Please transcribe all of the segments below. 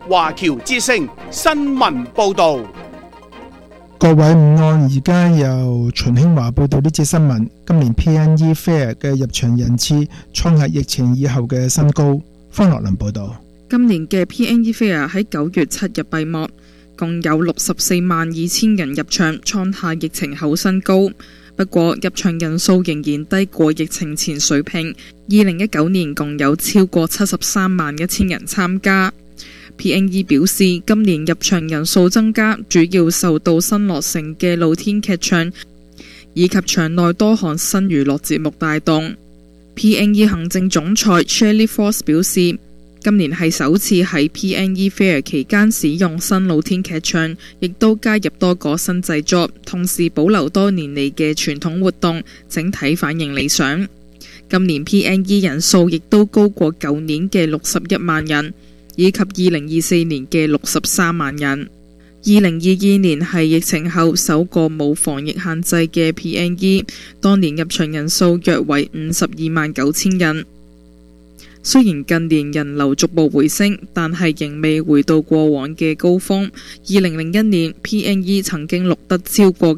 華僑之聲新聞報道。 各位午安，而家由秦興華報道呢節新聞。今年 PNE Fair 嘅入場人次創下疫情以後嘅新高。方樂林報道。 今年嘅 PNE Fair 喺9月7日閉幕，共有642000人入場，創下疫情後新高。不過入場人數仍然低過疫情前水平。2019年共有超過731000人參加。PNE 表示，今年入場人數增加，主要受到新落成嘅露天劇場以及場內多項新娛樂節目帶動。PNE 行政總裁 Shirley Foss 表示，今年係首次喺 PNE Fair 期間使用新露天劇場，亦都加入多個新製作，同時保留多年嚟嘅傳統活動，整體反應理想。今年 PNE 人數亦都高過舊年嘅61萬人，以及2024年嘅63萬人。2022年係疫情後首個冇防疫限制嘅 PNE， 當年入場人數約為529000人。雖然近年人流逐步回升，但係仍未回到過往嘅高峰。2001年 PNE 曾經錄得超過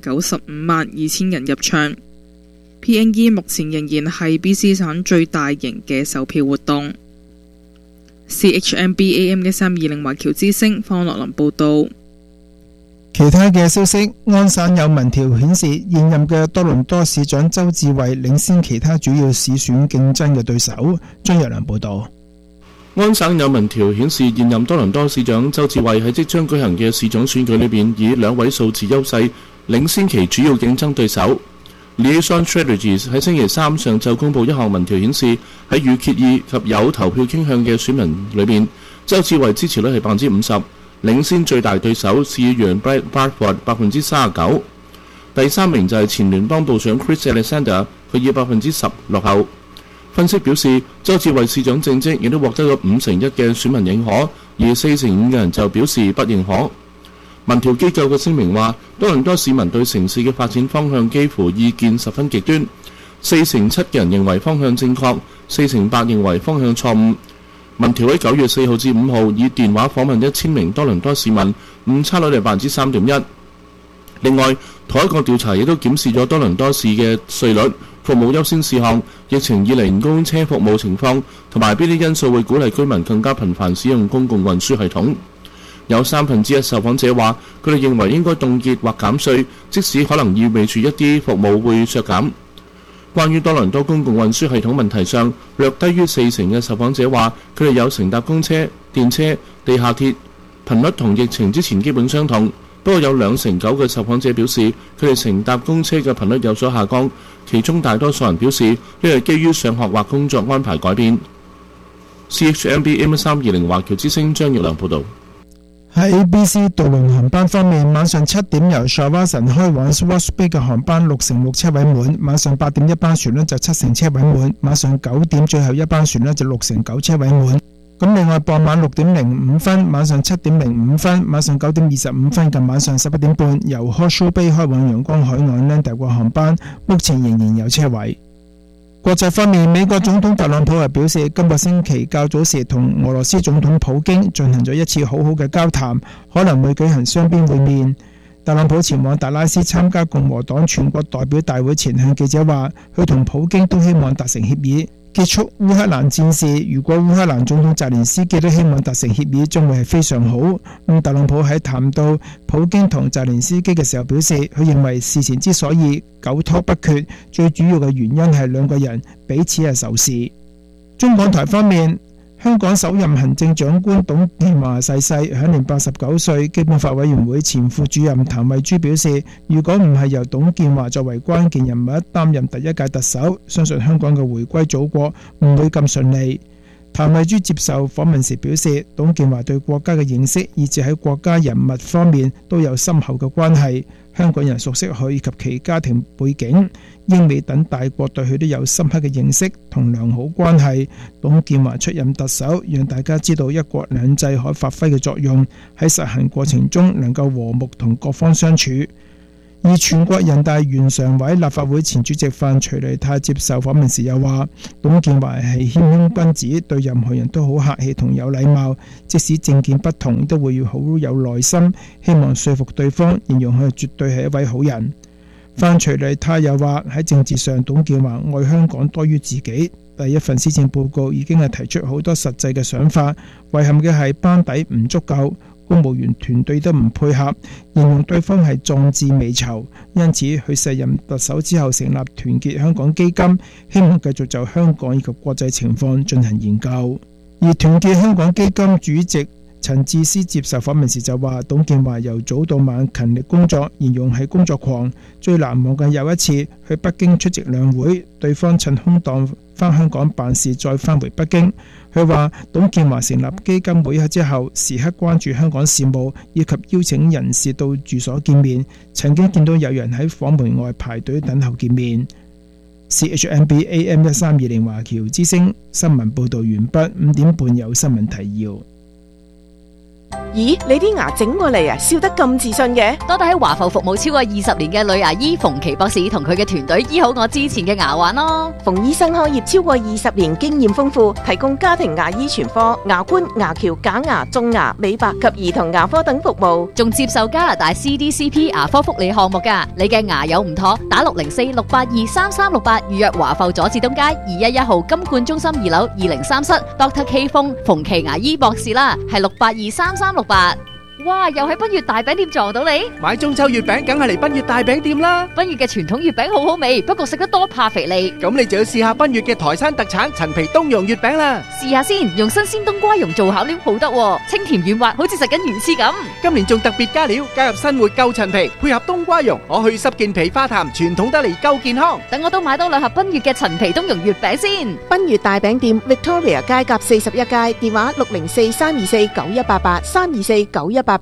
952000人入場。PNE 目前仍然係 BC 省最大型嘅售票活動。CHMB AM 1320華僑之聲方樂林報道。 其他嘅消息，安省有民調顯示，現任嘅多倫多市長周志偉領先其他主要市選競爭嘅對手。張若良報道。 安省有民調顯示，現任多倫多市長周志偉喺即將舉行嘅市長選舉裏邊，以2位數字優勢領先其主要競爭對手。Liaison Strategies 喺星期三上晝公佈一項民調顯示，喺預決議及有投票傾向嘅選民裏邊，周志偉支持率係50%，領先最大對手市議員 Brad Barford 39%。第三名就係前聯邦部長 Chris Alexander， 佢以10%落後。分析表示，周志偉市長政績亦都獲得咗51%嘅選民認可，而45%嘅人就表示不認可。民調機構嘅聲明話，多倫多市民對城市嘅發展方向幾乎意見十分極端，47%嘅人認為方向正確，48%認為方向錯誤。民調喺9月4號至5號以電話訪問1000名多倫多市民，誤差率係3.1%。另外，同一個調查亦都檢視咗多倫多市嘅稅率、服務優先事項、疫情以嚟公車服務情況，同埋邊啲因素會鼓勵居民更加頻繁使用公共運輸系統。有1/3受訪者話，佢哋認為應該凍結或減稅，即使可能意味住一啲服務會削減。關於多倫多公共運輸系統問題上，略低於40%嘅受訪者話，佢哋有乘搭公車、電車、地下鐵頻率同疫情之前基本相同。不過有2成9嘅受訪者表示，佢哋乘搭公車嘅頻率有所下降，其中大多數人表示呢係基於上學或工作安排改變。CHMB AM1320華僑之聲張玉良報導。 喺 BC 渡輪航班方面，晚上7點由 Shawson 開往 Swartz Bay 嘅航班6/6車位滿，晚上8點一班船就7成車位滿，晚上9點最後一班船就6/9車位滿。咁另外傍晚6點05分、晚上7點05分、晚上9點25分及晚上11點半由 Horseshoe Bay 開往陽光海岸呢，第個航班目前仍然有車位。國際方面，美國總統特朗普表示，今個星期較早時同俄羅斯總統普京進行咗一次好好嘅交談，可能會舉行雙邊會面。特朗普前往達拉斯參加共和黨全國代表大會前，向記者話，佢同普京都希望達成協議，結束烏克蘭戰事。如果烏克蘭總統澤連斯基都希望達成協議，將會係非常好。特朗普喺談到普京同澤連斯基嘅時候表示，佢認為事前之所以久拖不決，最主要嘅原因係兩個人彼此係仇視。中港台方面，香港首任行政長官董建華逝世，享年89歲。基本法委員會前副主任譚慧珠表示，如果唔係由董建華作為關鍵人物擔任第一屆特首，相信香港嘅回歸祖國唔會咁順利。譚慧珠接受訪問時表示，董建華對國家嘅認識，以至喺國家人物方面都有深厚嘅關係。香港人熟悉佢以及其家庭背景，英美等大國對佢都有深刻嘅認識同良好關係。董建華出任特首，讓大家知道一國兩制可發揮嘅作用，喺實行過程中能夠和睦同各方相處。 而全國人大原常委、立法會前主席范徐麗泰接受訪問時又話，董建華係謙謙君子，對任何人都好客氣同有禮貌，即使政見不同都會好有耐心，希望說服對方，形容佢絕對係一位好人。范徐麗泰又話，喺政治上，董建華愛香港多於自己。第一份施政報告已經係提出好多實際嘅想法，遺憾嘅係班底唔足夠，公務員團隊都唔配合，形容對方係壯志未酬。因此佢卸任特首之後成立團結香港基金，希望繼續就香港以及國際情況進行研究。而團結香港基金主席陳智思接受訪問時就話，董建華由早到晚勤力工作，形容係工作狂。最難忘嘅有一次去北京出席兩會，對方趁空檔返香港辦事，再返回北京。佢話董建華成立基金會之後，時刻關注香港事務，以及邀請人士到住所見面。曾經見到有人喺房門外排隊等候見面。CHMB AM 1320華僑之聲新聞報導完畢。5點半有新聞提要。 咦，你啲牙整過嚟啊，笑得咁自信嘅？ 多謝喺華埠服務超過20年嘅女牙醫馮琪博士同佢嘅團隊醫好我之前嘅牙患咯。 馮醫生開業超過20年，經驗豐富，提供家庭牙醫全科、牙冠、牙橋、假牙、種牙、美白及兒童牙科等服務， 仲接受加拿大 CDCP 牙科福利項目㗎。你嘅牙有唔妥，打604-682-3368預約華埠佐治東街211號金冠中心2樓203室 Dr. K 風馮琪牙醫博士啦，係682-3368。哇！又喺賓悅大餅店撞到你， 買中秋月餅梗係嚟賓悅大餅店啦。 賓悅嘅傳統月餅好好味，不過食得多怕肥膩。 咁你就要試下賓悅嘅台山特產陳皮冬蓉月餅啦。 試下先，用新鮮冬瓜蓉做餡料好得喎，清甜軟滑，好似食緊魚翅咁。 今年仲特別加料，加入新活夠陳皮，配合冬瓜蓉，可去濕健脾化痰，傳統得嚟夠健康。 等我都買多2盒賓悅嘅陳皮冬蓉月餅先。 賓悅大餅店 Victoria 街甲41街，電話604-324-9188 324-9188。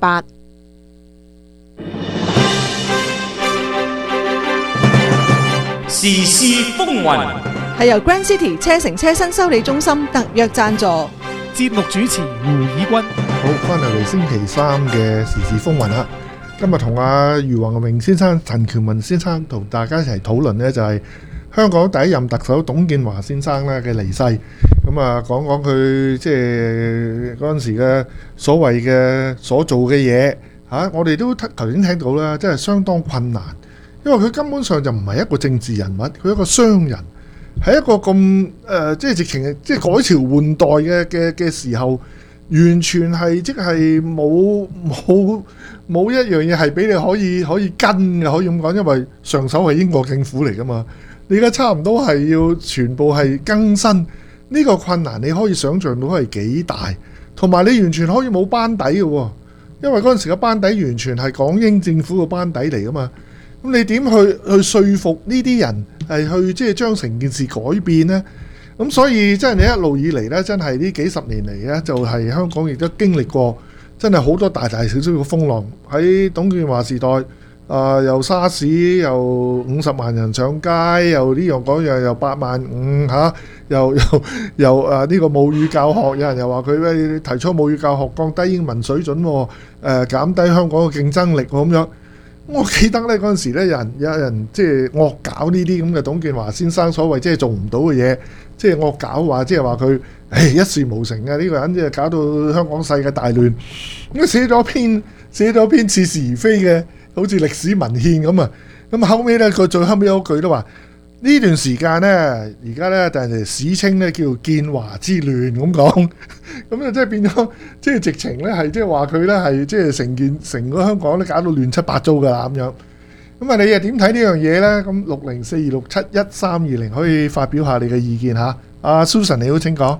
時事風雲係由 Grand City 車城車身修理中心特約贊助。 節目主持胡以軍。 好，翻嚟星期三嘅時事風雲啦。今日同阿余宏榮先生、陳權文先生同大家一齊討論呢，就係香港第一任特首董建華先生咧嘅離世。咁啊，講講佢即係嗰陣時嘅所謂嘅所做嘅嘢嚇，我哋都頭先聽到啦，真係相當困難，因為佢根本上就唔係一個政治人物，佢係一個商人，係一個咁即係直情即係改朝換代嘅時候，完全係即係冇一樣嘢係俾你可以跟嘅，可以咁講，因為上手係英國政府嚟噶嘛，你而家差唔多係要全部係更新。呢個困難你可以想像到係幾大，同埋你完全可以冇班底嘅喎，因為嗰陣時嘅班底完全係港英政府嘅班底嚟噶嘛。咁你點去說服呢啲人係去即係將成件事改變呢？咁所以真係你一路以嚟呢，真係呢幾十年嚟呢，就係香港亦都經歷過真係好多大大小小嘅風浪。喺董建華時代，又沙士，又50萬人上街，又呢樣嗰樣，又8萬5嚇，又呢個母語教學，有人又話佢提出母語教學降低英文水準，減低香港嘅競爭力咁樣。我記得呢嗰陣時呢，有人即係惡搞呢啲咁嘅董建華先生所謂即係做唔到嘅嘢，即係惡搞話即係話佢一事無成嘅呢個人，即係搞到香港世界大亂。咁寫咗篇似是而非嘅，好似歷史文獻咁啊！咁後尾呢，佢最後尾有句都話呢段時間呢，而家呢，但係史稱呢叫建華之亂咁講，咁就即係變咗，即係直情呢係即係話佢呢係即係成個香港都搞到亂七八糟㗎啦咁樣。咁啊，你又點睇呢樣嘢呢？咁6042671-320可以發表下你嘅意見嚇。阿 Susan 你好，請講。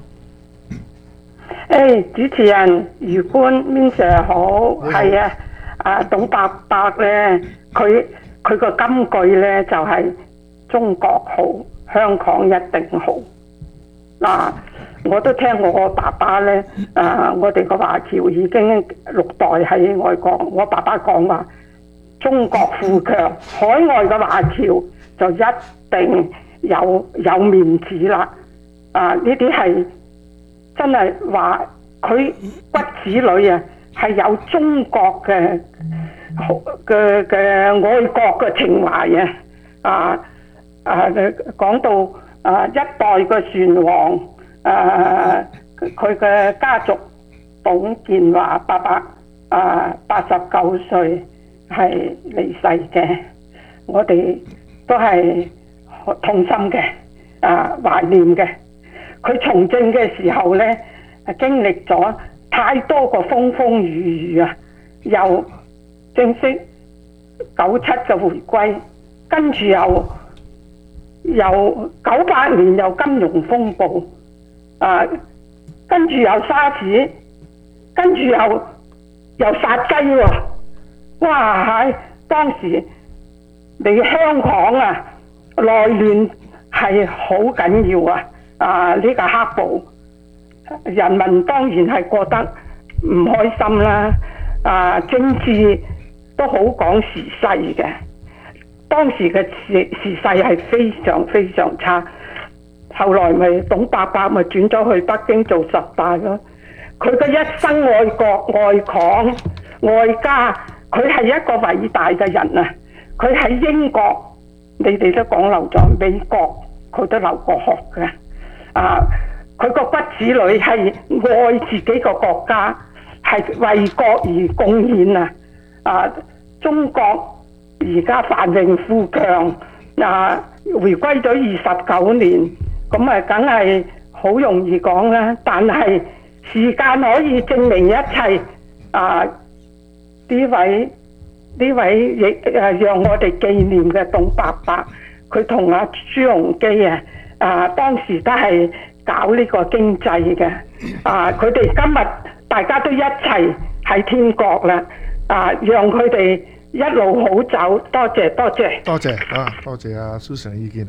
主持人余官 Min Sir 好，係啊，董伯伯咧，佢個金句咧就係中國好，香港一定好。嗱，我都聽我爸爸咧，我哋個華僑已經6代喺外國，我爸爸講話，中國富強，海外嘅華僑就一定有面子啦。呢啲係真係話佢骨子裏啊係有中國嘅愛國嘅情懷講到一代嘅船王佢嘅家族董建華伯伯89歲係離世嘅，我哋都係痛心嘅懷念嘅。佢從政嘅時候呢，經歷咗太多個風風雨雨又正式97嘅回歸，跟住又98年又金融風暴，跟住又沙士，跟住又殺雞喎！哇！當時你香港內亂係好緊要呢個黑暴，人民當然係覺得唔開心啦。政治都好講時勢嘅，當時嘅時勢係非常非常差。後來咪董伯伯咪轉咗去北京做10大咯。佢嘅一生愛國愛港愛家，佢係一個偉大嘅人佢喺英國，你哋都講漏咗，美國佢都留過學嘅。佢個骨子裏係愛自己個國家，係為國而貢獻中國而家繁榮富強回歸咗29年，咁梗係好容易講啦。但係時間可以證明一切。呢位亦讓我哋紀念嘅董伯伯，佢同朱鎔基當時都係搞呢個經濟嘅。佢哋今日大家都一齊喺天國啦。讓佢哋一路好走。多謝多謝多謝阿 Susan 嘅意見。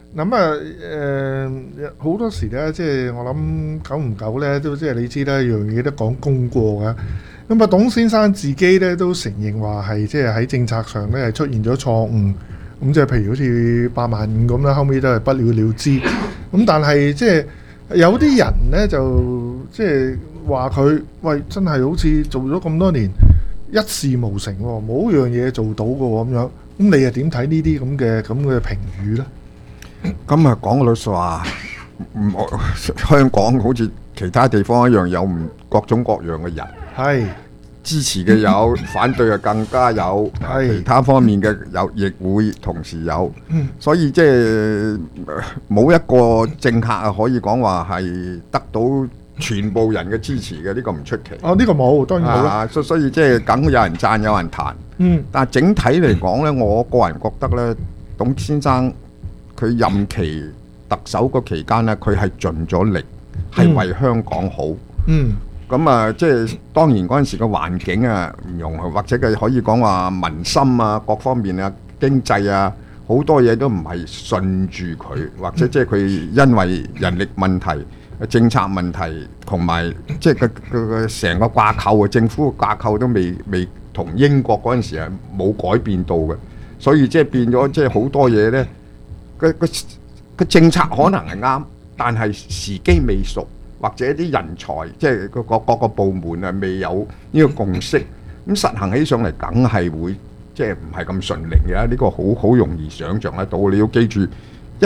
好多時咧，即係我諗久唔久咧，都即係你知啦，樣嘢都講功過㗎。咁董先生自己咧都承認話係即係喺政策上咧係出現咗錯誤。咁即係譬如好似8萬5咁啦，後尾都係不了了之。咁但係即係有啲人咧就即係話佢喂真係好似做咗咁多年一事無成喎，冇一樣嘢做到嘅喎咁樣。咁你又點睇呢啲咁嘅評語咧？ 咁啊講老實話，香港好似其他地方一樣有各種各樣嘅人，係支持嘅有，反對嘅更加有，其他方面嘅有亦會同時有，所以即係冇一個政客可以講話係得到全部人嘅支持嘅，呢個唔出奇。呢個冇，當然冇啦。所以即係梗有人讚有人彈。但係整體嚟講呢，我個人覺得呢，董先生佢任期特首個期間呢，佢係盡咗力，係為香港好。咁即係當然嗰陣時個環境唔容許，或者佢可以講話民心各方面經濟好多嘢都唔係順住佢，或者即係佢因為人力問題、政策問題，同埋即係佢成個架構政府嘅架構都未同英國嗰陣時係冇改變到嘅，所以即係變咗即係好多嘢呢。個政策可能係啱，但係時機未熟，或者啲人才即係各個部門未有呢個共識，咁實行起上嚟梗係會即係唔係咁順利嘅。呢個好容易想像得到。你要記住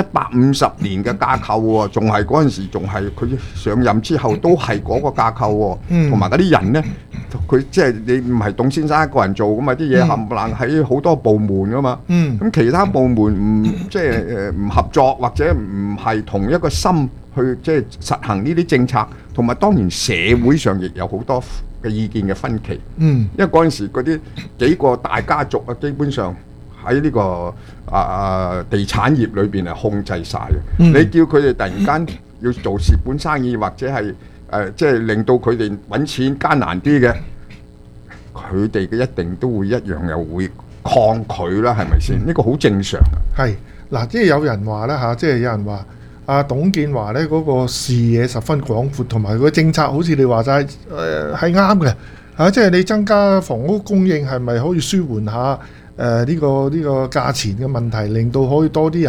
150年嘅架構喎，仲係嗰陣時仲係佢上任之後都係嗰個架構喎，同埋嗰啲人呢，佢即係你唔係董先生一個人做㗎嘛，啲嘢冚唪唥喺好多部門㗎嘛，咁其他部門即係唔合作或者唔係同一個心去即係實行呢啲政策，同埋當然社會上亦有好多嘅意見嘅分歧，因為嗰陣時嗰啲幾個大家族基本上喺呢個地產業裏邊係控制晒嘅。你叫佢哋突然間要做蝕本生意，或者係即係令到佢哋揾錢艱難啲嘅，佢哋嘅一定都會一樣又會抗拒啦，係咪先？呢個好正常。係嗱，即係有人話咧即係有人話董建華咧嗰個視野十分廣闊，同埋佢政策好似你話齋係啱嘅即係你增加房屋供應係咪可以舒緩下呢個價錢嘅問題，令到可以多啲人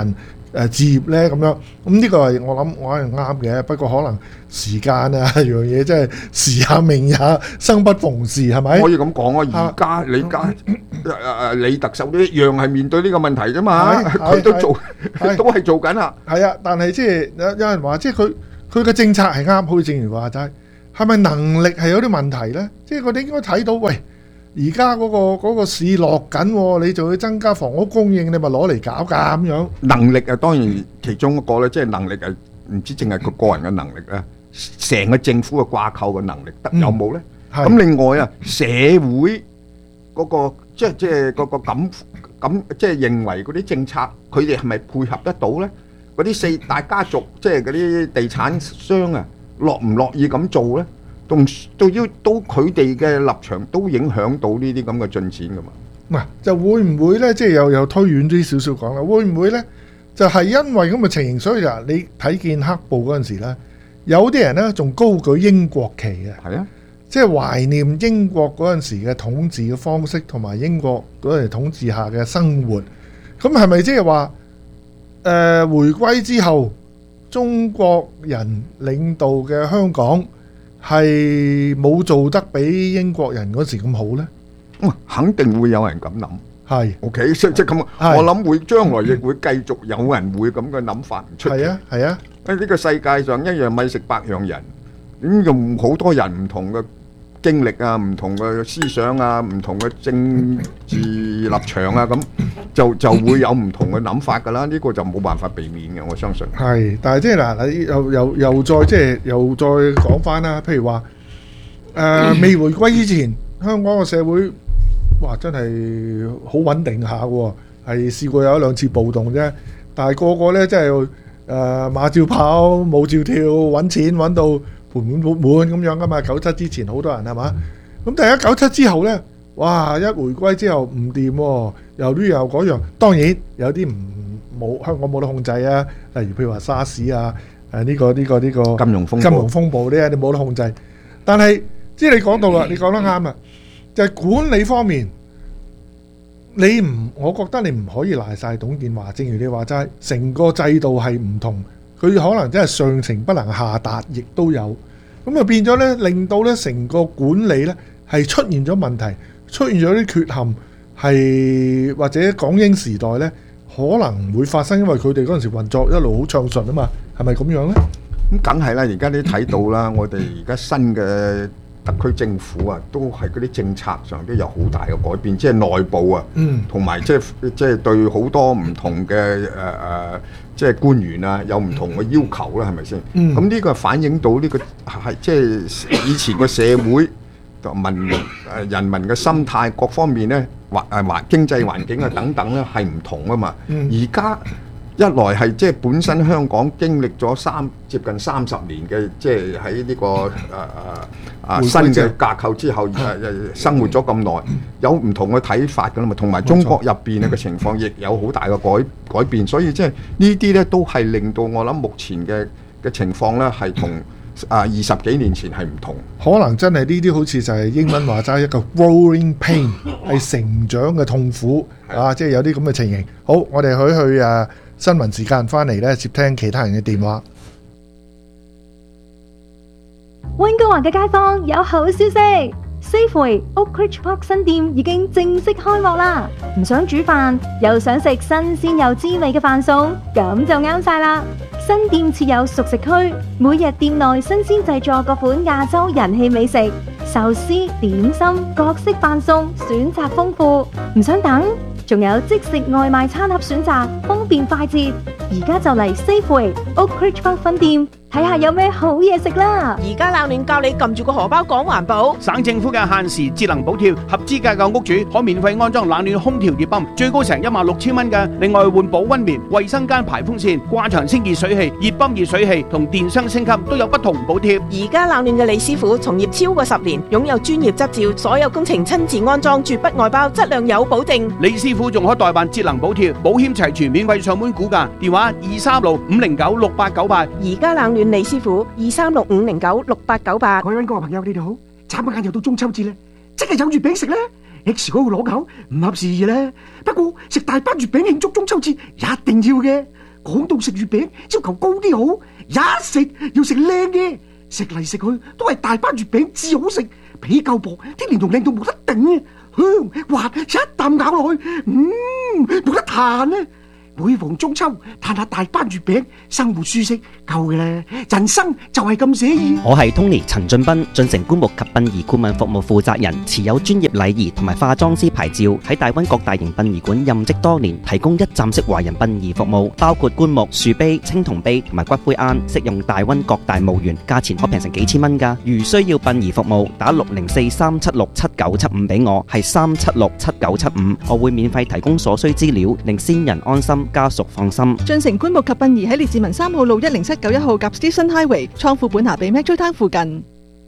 置業咧咁樣。咁呢個係我諗我係啱嘅，不過可能時間啊樣嘢真係時也命也，生不逢時係咪？ 可以咁講啊！而家李特首都一樣係面對呢個問題啫嘛，佢都係做緊啦。 係啊，但係即係有人話，即係佢嘅政策係啱，好似正如話齋，係咪能力係有啲問題咧？即係佢哋應該睇到，喂，而家嗰個市落緊，你就要增加房屋供應，你咪攞嚟搞㗎咁樣。 能力啊，當然其中一個咧，即係能力係唔知淨係佢個人嘅能力咧，成個政府嘅掛扣嘅能力得有冇咧？咁另外啊，社會嗰個即係嗰個咁即係認為嗰啲政策，佢哋係咪配合得到咧？嗰啲四大家族，即係嗰啲地產商啊，樂唔樂意咁做咧？都佢哋嘅立場都影響到呢啲咁嘅進展噶嘛？ 嗱，就會唔會咧？即係又推遠啲少少講啦，會唔會咧？就係因為咁嘅情形，所以嗱，你睇見黑暴嗰陣時咧，有啲人咧仲高舉英國旗嘅， 係啊， 即係懷念英國嗰陣時嘅統治嘅方式，同埋英國嗰陣時統治下嘅生活。咁係咪即係話回歸之後，中國人領導嘅香港係冇做得比英國人嗰時咁好呢？ 肯定會有人咁諗。 係 ，OK， 即係咁。我諗會將來亦會繼續有人會咁嘅諗法唔出奇。 係啊。 呢個世界上一樣米食百樣人，咁用好多人唔同嘅經歷啊，唔同嘅思想啊，唔同嘅政治立場啊，咁就會有唔同嘅諗法㗎啦。呢個就冇辦法避免嘅，我相信。 係，但係即係嗱，你又再講翻啦。譬如話未回歸之前，香港嘅社會哇真係好穩定下喎，係試過有一兩次暴動啫。但係個個咧真係馬照跑，舞照跳，揾錢揾到盆滿缽滿咁樣噶嘛。97之前好多人係嘛，咁但係97之後呢，哇！一回歸之後唔掂喎，又呢又嗰樣。當然有啲香港冇得控制啊，例如譬如話沙士啊，呢個金融風暴呢，你冇得控制。但係即係你講到啦，你講得啱啦，就係管理方面。我覺得你唔可以賴晒董建華，正如你話齋，成個制度係唔同，佢可能真係上情不能下達，亦都有，咁就變咗呢，令到呢成個管理呢係出現咗問題，出現咗啲缺陷，係或者港英時代呢可能會發生，因為佢哋嗰陣時運作一路好暢順啊嘛，係咪咁樣呢？ 咁梗係啦，而家你睇到啦，我哋而家新嘅特區政府啊，都係嗰啲政策上都有好大嘅改變，即係內部啊，同埋即係對好多唔同嘅即係官員啊，有唔同嘅要求啦，係咪先？咁呢個反映到呢個係即係以前個社會同人民嘅心態各方面咧，經濟環境啊等等咧係唔同啊嘛。而家一來係即係本身香港經歷咗接近30年嘅，即係喺呢個新嘅架構之後，生活咗咁耐，有唔同嘅睇法㗎啦嘛。同埋中國入邊嘅情況亦有好大嘅改變，所以即係呢啲咧都係令到我諗目前嘅情況咧係同20幾年前係唔同。 可能真係呢啲好似就係英文話齋一個 growing pain， 係成長嘅痛苦啊！即係有啲咁嘅情形。好，我哋去新聞時間翻嚟咧，接聽其他人嘅電話。 溫哥華嘅街坊有好消息 ，Safeway Oakridge Park 新店已經正式開幕啦！唔想煮飯，又想食新鮮又滋味嘅飯餸，咁就啱晒啦！新店設有熟食區，每日店內新鮮製作各款亞洲人氣美食，壽司、點心、各式飯餸，選擇豐富。唔想等？仲有即食外賣餐盒選擇，方便快捷。而家就嚟 Safeway Oakridge Park 分店，睇下有咩好嘢食啦！ 而家冷暖教你撳住個荷包講環保。 省政府嘅限時節能補貼，合資格嘅屋主可免費安裝冷暖空調熱泵，最高成16000蚊嘅。另外換保溫棉、衛生間排風扇、掛牆清熱水器、熱泵熱水器同電箱升級都有不同補貼。 而家冷暖嘅李師傅從業超過10年，擁有專業執照，所有工程親自安裝，絕不外包，質量有保證。 李師傅仲可代辦節能補貼，保險齊全，免費上門估價，電話236-509-6898。 而家冷暖李師傅236-509-6898。 各位溫哥華朋友，你哋好！眨下眼又到中秋節咧，即係有月餅食咧。X 嗰個攞口唔合時宜咧，不過食大班月餅慶祝中秋節一定要嘅。 講到食月餅要求高啲好，一食要食靚嘅，食嚟食去都係大班月餅至好食，皮夠薄，啲蓮蓉靚到冇得頂，香滑一啖咬落去，冇得彈啊！每逢中秋嘆下大班月餅，生活舒適夠嘅啦，人生就係咁寫意。 我係 Tony 陳俊斌，進城棺木及殯儀顧問服務負責人，持有專業禮儀同埋化妝師牌照，喺大灣各大型殯儀館任職多年，提供一站式華人殯儀服務，包括棺木、樹碑、青銅碑同埋骨灰罌，適用大灣各大墓園，價錢可平成幾千蚊㗎。如需要殯儀服務，打604-376-7975俾我，係376-7975，我會免費提供所需資料，令先人安心，家屬放心。 進城棺木及殯儀喺列治文3號路10791號及 Station Highway 倉庫本下比 Metro Town 附近。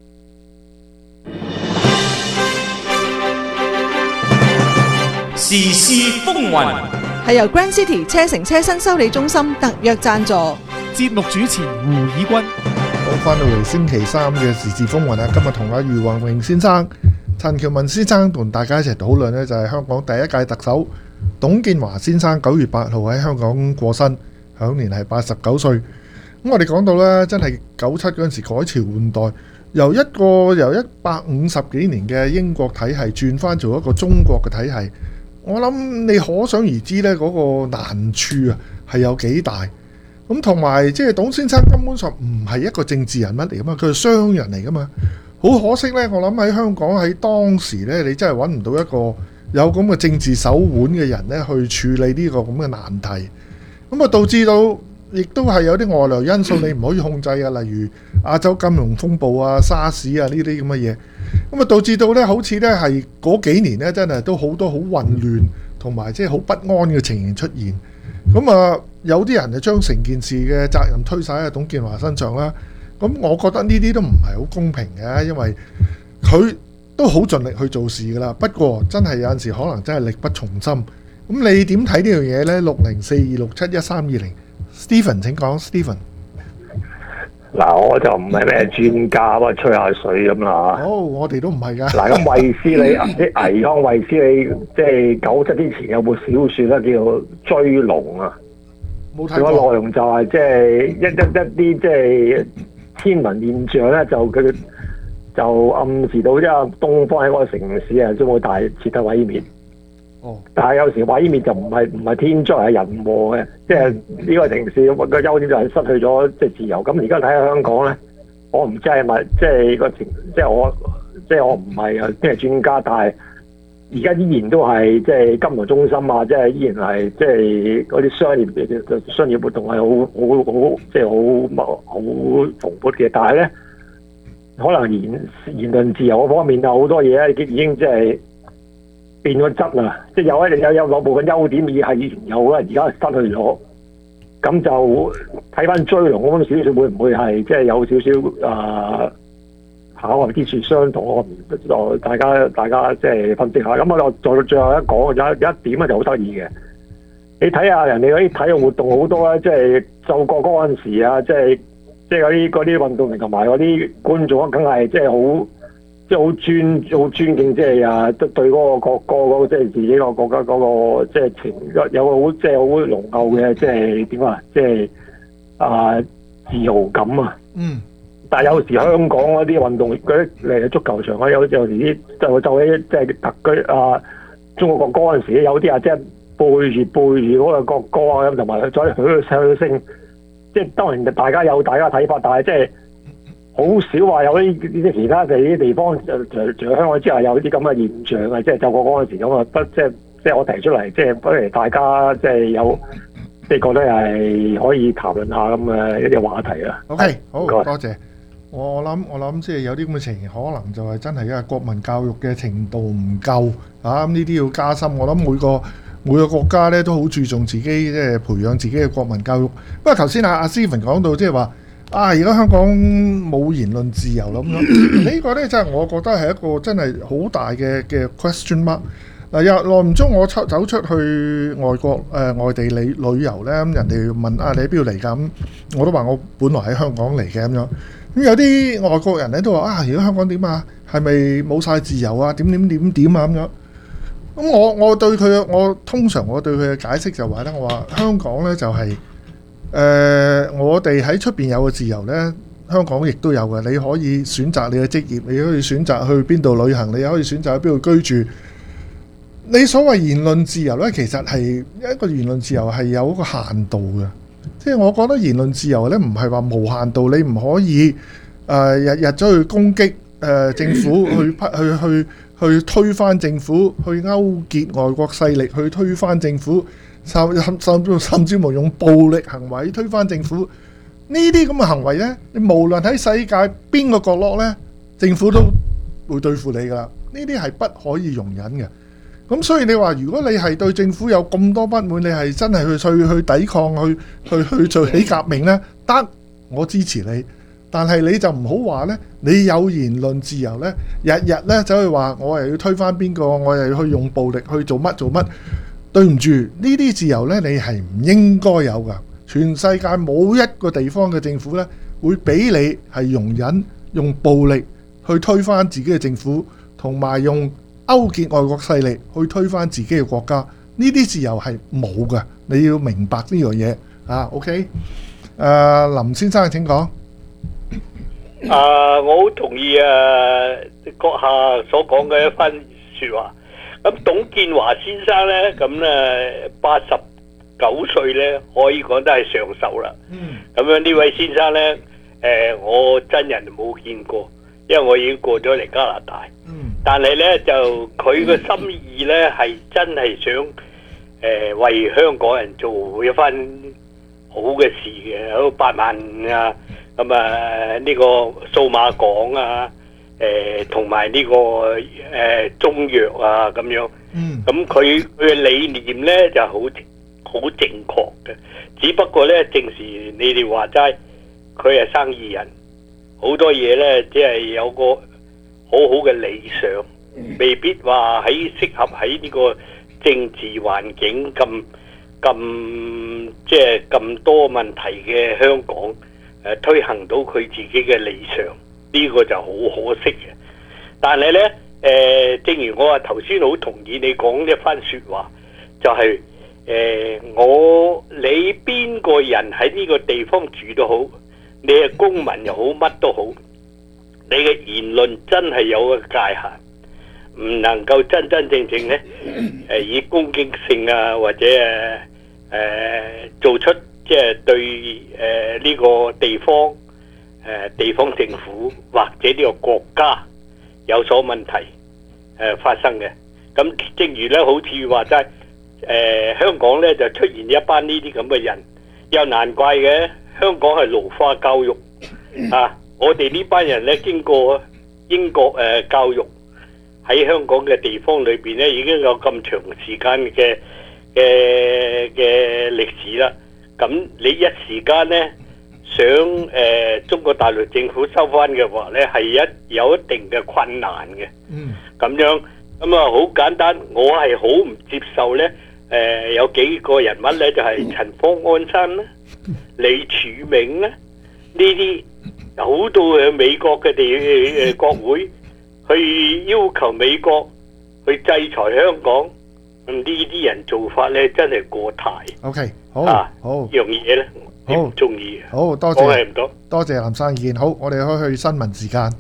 時事風雲係由 Grand City 車城車新修理中心特約贊助。 節目主持胡以軍。 好，翻到嚟星期3嘅時事風雲啊！今日同阿余宏榮先生、陳橋文先生同大家一齊討論呢，就係香港第一屆特首董建華先生9月8號喺香港過身，享年係89歲。咁我哋講到呢，真係97嗰陣時改朝換代，由150幾年嘅英國體系轉翻做一個中國嘅體系，我諗你可想而知呢，嗰個難處啊係有幾大。咁同埋即係董先生根本上唔係一個政治人物嚟噶嘛，佢係商人嚟噶嘛。好可惜呢，我諗喺香港喺當時呢，你真係揾唔到一個有咁嘅政治手腕嘅人呢去處理呢個咁嘅難題。咁啊導致到亦都係有啲外來因素你唔可以控制啊，例如亞洲金融風暴啊、沙士啊呢啲咁嘅嘢。咁啊導致到呢，好似呢係嗰幾年呢，真係都好多好混亂同埋即係好不安嘅情形出現。咁啊，有啲人就將成件事嘅責任推晒喺董建華身上啦。咁我覺得呢啲都唔係好公平嘅，因為佢都好盡力去做事噶啦。不過真係有陣時可能真係力不從心。咁你點睇呢樣嘢呢？6042671320，Stephen 請講 ，Stephen。 嗱，我就唔係咩專家，不過吹下水咁啦嚇。 我哋都唔係㗎。 嗱，咁衛斯理即係倪匡衛斯理，即係97之前有部小説咧，叫做《追龍》啊。 冇睇過。 個內容就係即係一啲即係天文現象咧，佢就暗示到即係東方喺嗰個城市啊，將會大徹底毀滅。但係有時毀滅就唔係天災係人禍嘅，即係呢個城市個優點就係失去咗即係自由。咁而家睇下香港咧，我唔知係咪即係個情，即係我唔係咩專家，但係而家依然都係即係金融中心啊，即係依然係即係嗰啲商業活動係好即係好蓬勃嘅。但係咧，可能言論自由嗰方面有好多嘢咧，已經即係變咗質啦，即係有部分優點以前有啦，而家失去咗。咁就睇翻追龍嗰本小説會唔會係即係有少少巧合之處相同？我唔大家即係分析下。咁我就最後一講有一點咧就好得意嘅。你睇下人哋嗰啲體育活動好多咧，即係奏國歌嗰陣時啊，即係嗰啲運動員同埋嗰啲觀眾，梗係即係好。即係好尊敬，即係對嗰個國歌嗰個即係自己個國家嗰個即係情，有個好即係好濃厚嘅即係點啊，即係自豪感啊！但係有時香港嗰啲運動嗰啲嚟足球場啊，有時啲就喺即係特區中國國歌嗰陣時，有啲即係背住嗰個國歌啊，咁同埋再響聲，即係當然大家有大家睇法，但係即係。好少話有啲其他啲地方，除咗香港之外有啲咁嘅現象啊！即係就過嗰陣時咁啊，即係我提出嚟，即係不如大家即係有即係覺得係可以談論下咁嘅一啲話題啊。 OK， 好，多謝。我諗即係有啲咁嘅情形，可能就係真係因為國民教育嘅程度唔夠啊！咁呢啲要加深。我諗每個國家咧都好注重自己即係培養自己嘅國民教育。不過頭先阿 Stephen 講到即係話。而家香港冇言論自由啦咁樣，呢個呢，真係我覺得係一個真係好大嘅 question mark。嗱，又耐唔中我走出去外國外地旅遊呢，咁人哋問你喺邊度嚟㗎？咁我都話我本來喺香港嚟嘅咁樣。咁有啲外國人呢都話而家香港點啊？係咪冇晒自由啊？點啊咁樣？咁我通常對佢嘅解釋就話呢，我話香港呢就係我哋喺出邊有嘅自由呢，香港亦都有嘅。你可以選擇你嘅職業，你可以選擇去邊度旅行，你可以選擇去邊度居住。你所謂言論自由呢，其實係一個言論自由係有一個限度嘅。即係我覺得言論自由呢，唔係話無限度，你唔可以日日走去攻擊政府，去推翻政府，去勾結外國勢力去推翻政府，甚至乎用暴力行為推翻政府。呢啲咁嘅行為呢，你無論喺世界邊個角落呢，政府都會對付你噶啦。呢啲係不可以容忍嘅。咁所以你話，如果你係對政府有咁多不滿，你係真係去抵抗，去做起革命呢，得，我支持你。但係你就唔好話呢，你有言論自由呢，日日呢走去話我又要推翻邊個，我又要去用暴力去做乜。對唔住，呢啲自由呢，你係唔應該有噶。全世界冇一個地方嘅政府呢，會俾你係容忍用暴力去推翻自己嘅政府，同埋用勾結外國勢力去推翻自己嘅國家。呢啲自由係冇噶，你要明白呢樣嘢啊。OK，林先生請講。 我好同意閣下所講嘅一番說話。咁董建華先生呢，咁咧89歲呢，可以講得係上壽啦。咁樣呢位先生呢，我真人冇見過，因為我已經過咗嚟加拿大。但係呢，就佢個心意呢，係真係想為香港人做一番好嘅事嘅，好8萬啊！咁呢個數碼港啊，同埋呢個中藥啊咁樣。咁佢嘅理念呢就好正確嘅，只不過呢，正時你哋話齋，佢係生意人，好多嘢呢，只係有個好好嘅理想，未必話適合喺呢個政治環境即係咁多問題嘅香港。推行到佢自己嘅理想，呢個就好可惜嘅。但係呢，正如我話頭先好同意你講一番說話，就係你邊個人喺呢個地方住都好，你係公民又好，乜都好，你嘅言論真係有個界限，唔能夠真真正正呢以攻擊性啊，或者做出即係對呢個地方政府或者呢個國家有所問題發生嘅。咁正如咧，好似話齋香港咧就出現一班呢啲咁嘅人，又難怪嘅。香港係奴化教育啊！我哋呢班人咧經過英國教育喺香港嘅地方裏邊咧，已經有咁長時間嘅歷史啦。咁你一時間呢，想中國大陸政府收翻嘅話呢，係有一定嘅困難嘅。咁樣咁啊，好簡單，我係好唔接受呢。有幾個人物呢，就係陳方安生啦、李柱銘啦，呢啲好到去美國嘅國會去要求美國去制裁香港。呢啲人做法咧真係過態。 OK， 好，好樣嘢咧，好唔中意。 好多謝，多謝林生意見。好，我哋可以去新聞時間。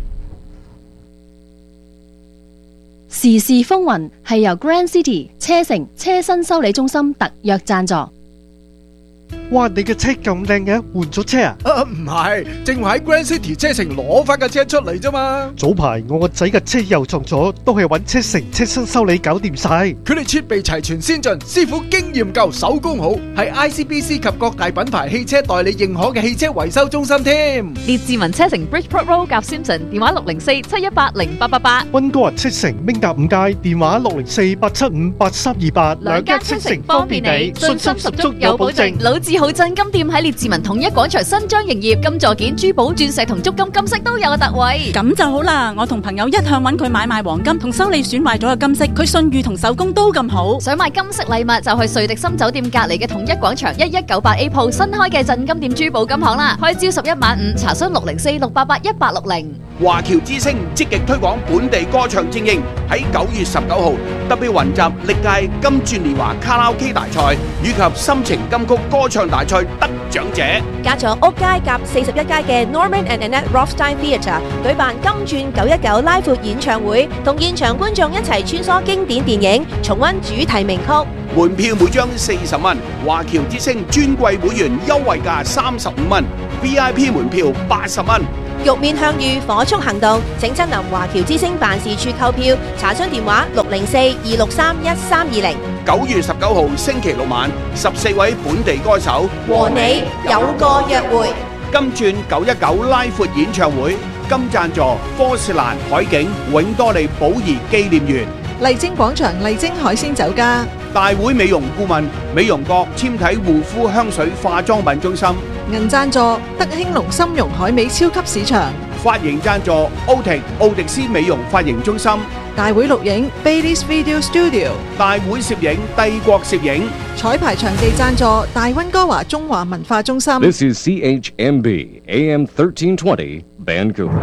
時事風雲係由 Grand City 車城車身修理中心特約贊助。 哇！你嘅車咁靚嘅，換咗車啊？唔係，正話喺 Grand City 車城攞翻架車出嚟啫嘛。早排我個仔嘅車又撞咗，都係揾車城車身修理搞掂晒。佢哋設備齊全先進，師傅經驗夠，手工好，係 ICBC 及各大品牌汽車代理認可嘅汽車維修中心添。 列治文車城 Bridgeport Road 夾 Simpson， 電話604-718-0888。 溫哥華車城明達5街，電話604-875-8328。 兩家車城方便你，信心十足有保證。老字號鎮金店喺列治文統一廣場新張營業，金座件、珠寶、鑽石同足金金飾都有特惠。 咁就好啦，我同朋友一向揾佢買賣黃金同修理損壞咗嘅金飾，佢信譽同手工都咁好。 想買金飾禮物就去瑞迪森酒店隔離嘅統一廣場1198A 鋪新開嘅鎮金店珠寶金行啦，開朝11晚5，查詢604-688-1860。 華僑之聲積極推廣本地歌唱精英，喺9月19號特別雲集歷屆金鑽年華卡拉 OK 大賽以及心情金曲歌唱大賽得獎長者。 加座屋街及41街嘅 Norman and Annette Rothstein Theatre 舉辦金鑽919拉闊演唱會，同現場觀眾一齊穿梭經典電影，重溫主題名曲。 門票每張40蚊，華僑之星尊貴會員優惠價35蚊 ，VIP 門票80蚊。 玉面向遇火速行動，請親臨華僑之星辦事處購票，查詢電話604-263-1320。 9月19號星期六晚，14位本地歌手和你有個約會。 金鑽919拉闊演唱會，金贊助波士蘭海景永多利寶儀紀念園。 麗晶廣場麗晶海鮮酒家。 大會美容顧問美容閣纖體護膚香水化妝品中心。 銀贊助德興隆參茸海味超級市場。 髮型贊助奧迪斯美容髮型中心。 大會錄影 Baileys Video Studio。 大會攝影帝國攝影。 彩排場地贊助大溫哥華中華文化中心。 This is CHMB AM 1320 Vancouver。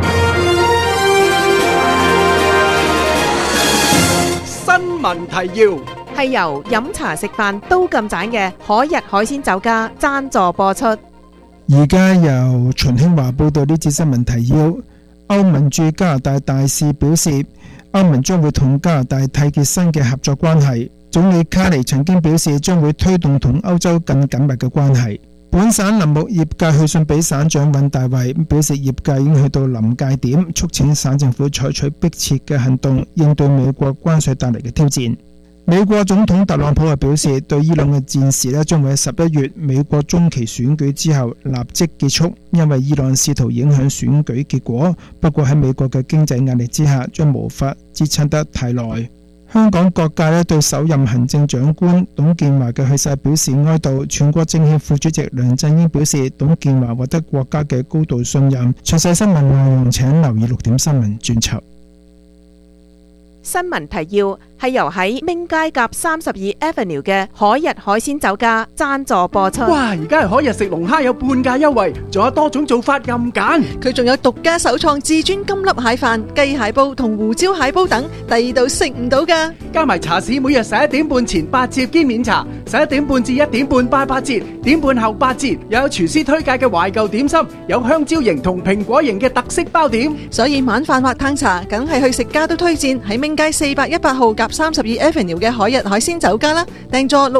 新聞提要係由飲茶食飯都咁盞嘅海逸海鮮酒家贊助播出。 而家由秦興華報道呢節新聞提要。歐盟駐加拿大大使表示，歐盟將會同加拿大締結新嘅合作關係。總理卡尼曾經表示，將會推動同歐洲更緊密嘅關係。本省林木業界去信俾省長尹大衛，表示業界已經去到臨界點，促請省政府採取迫切嘅行動，應對美國關稅帶嚟嘅挑戰。美國總統特朗普又表示，對伊朗嘅戰事將會喺11月美國中期選舉之後立即結束，因為伊朗試圖影響選舉結果，不過喺美國嘅經濟壓力之下，將無法支撐得太耐。香港各界對首任行政長官董建華嘅去世表示哀悼。全國政協副主席梁振英表示，董建華獲得國家嘅高度信任。詳細新聞內容請留意6點新聞專輯。 新聞提要係由喺明街甲32 Avenue 嘅海逸海鮮酒家贊助播出。 哇！而家係海逸食龍蝦有半價優惠，仲有多種做法任揀。 佢仲有獨家首創至尊金粒蟹飯、雞蟹煲同胡椒蟹煲等，第二度食唔到㗎。 加埋茶市每日11點半前8折兼免茶，11點半至1點半8折，點半後8折。又有廚師推介嘅懷舊點心，有香蕉型同蘋果型嘅特色包點。 所以晚飯或嘆茶，梗係去食家都推薦喺明街418號甲32 Avenue 嘅海逸海鮮酒家啦，訂座